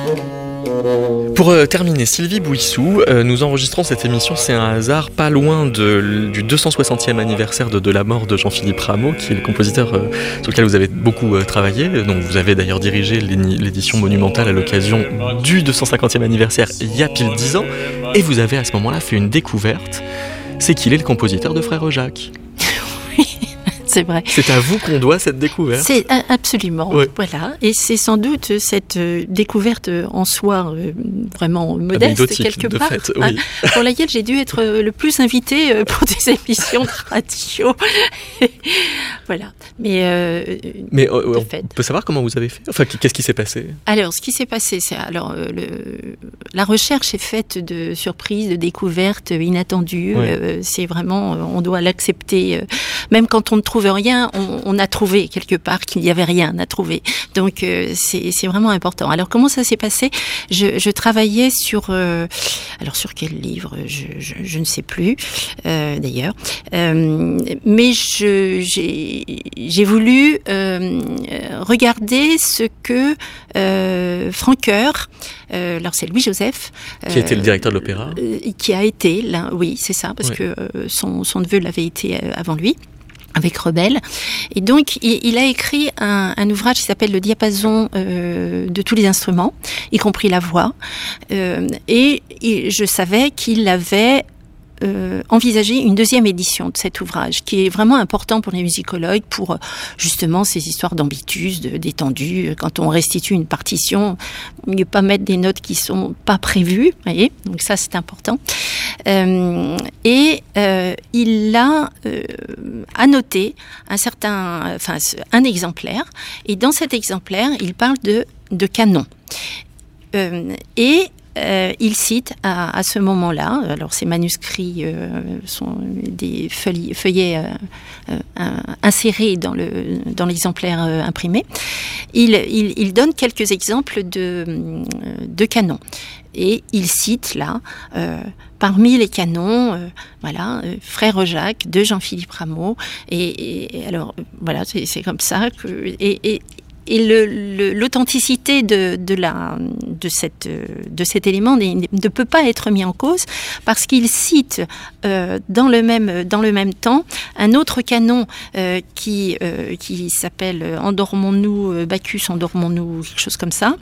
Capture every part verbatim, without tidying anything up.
Pour euh, terminer, Sylvie Bouissou, euh, nous enregistrons cette émission, c'est un hasard, pas loin de, du deux cent soixantième anniversaire de, de la mort de Jean-Philippe Rameau, qui est le compositeur euh, sur lequel vous avez beaucoup euh, travaillé. Donc vous avez d'ailleurs dirigé l'édition monumentale à l'occasion du deux cent cinquantième anniversaire il y a pile dix ans. Et vous avez à ce moment-là fait une découverte, c'est qu'il est le compositeur de Frère Jacques. C'est vrai. C'est à vous qu'on doit cette découverte. C'est absolument, ouais. Voilà. Et c'est sans doute cette euh, découverte en soi euh, vraiment modeste quelque part, fait, oui. hein, pour laquelle j'ai dû être euh, le plus invitée euh, pour des émissions de radio. Voilà. Mais, euh, Mais euh, on fait. peut savoir comment vous avez fait. Enfin, qu'est-ce qui s'est passé? Alors, ce qui s'est passé, c'est alors euh, le, la recherche est faite de surprises, de découvertes inattendues. Ouais. Euh, c'est vraiment, on doit l'accepter, euh, même quand on ne trouve rien, on, on a trouvé quelque part qu'il n'y avait rien à trouver. Donc euh, c'est, c'est vraiment important. Alors comment ça s'est passé? je, je travaillais sur, euh, alors sur quel livre? Je, je, je ne sais plus euh, d'ailleurs. Euh, mais je, j'ai, j'ai voulu euh, regarder ce que euh, Francoeur, euh, alors c'est Louis Joseph, qui euh, était le directeur de l'opéra, euh, qui a été là, oui c'est ça, parce ouais. que euh, son, son neveu l'avait été avant lui, avec Rebelle. Et donc, il, il a écrit un, un ouvrage qui s'appelle Le diapason euh, de tous les instruments, y compris la voix. Euh, et, et je savais qu'il avait Euh, envisager une deuxième édition de cet ouvrage, qui est vraiment important pour les musicologues, pour justement ces histoires d'ambitus, de, d'étendue. Quand on restitue une partition, ne pas mettre des notes qui sont pas prévues, voyez. Donc ça, c'est important. Euh, et euh, il a euh, annoté un certain, enfin, un exemplaire. Et dans cet exemplaire, il parle de de canon. Euh, et Euh, il cite à, à ce moment-là, alors ces manuscrits euh, sont des feuilles, feuillets euh, euh, insérés dans, le, dans l'exemplaire euh, imprimé, il, il, il donne quelques exemples de, de canons. Et il cite là, euh, parmi les canons, euh, voilà, euh, Frère Jacques de Jean-Philippe Rameau. Et, et alors, voilà, c'est, c'est comme ça que... Et, et, Et le, le, l'authenticité de, de, la, de, cette, de cet élément ne peut pas être mis en cause parce qu'il cite euh, dans, le même, dans le même temps un autre canon euh, qui, euh, qui s'appelle « Endormons-nous, Bacchus, endormons-nous », quelque chose comme ça,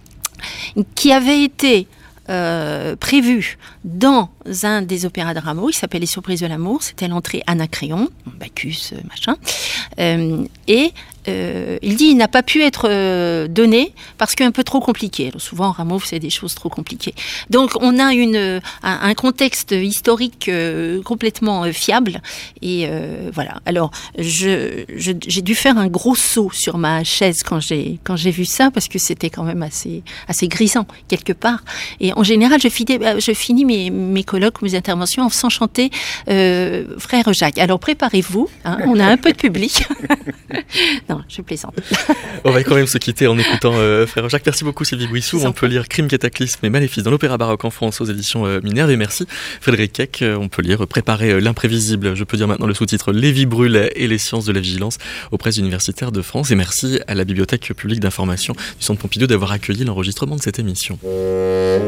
qui avait été euh, prévu dans un des opéras de Rameau, il s'appelle Les Surprises de l'amour, c'était l'entrée Anacréon, Bacchus, machin, euh, et Euh, il dit il n'a pas pu être euh, donné parce qu'un peu trop compliqué. Alors souvent, Rameau faisait des choses trop compliquées. Donc, on a une, un, un contexte historique euh, complètement euh, fiable. Et euh, voilà. Alors, je, je, j'ai dû faire un gros saut sur ma chaise quand j'ai, quand j'ai vu ça parce que c'était quand même assez, assez grisant, quelque part. Et en général, je finis, je finis mes, mes colloques, mes interventions en faisant chanter euh, Frère Jacques. Alors, préparez-vous. Hein, on a un peu de public. Non, je plaisante. On va quand même se quitter en écoutant euh, Frère Jacques. Merci beaucoup Sylvie Bouissou. On peut lire Crime, Cataclysme et Maléfice dans l'opéra baroque en France aux éditions euh, Minerve. Et merci Frédéric Keck. Euh, on peut lire Préparer euh, l'imprévisible. Je peux dire maintenant le sous-titre Lévi Brûlet et les sciences de la vigilance aux presses universitaires de France. Et merci à la Bibliothèque publique d'information du Centre Pompidou d'avoir accueilli l'enregistrement de cette émission.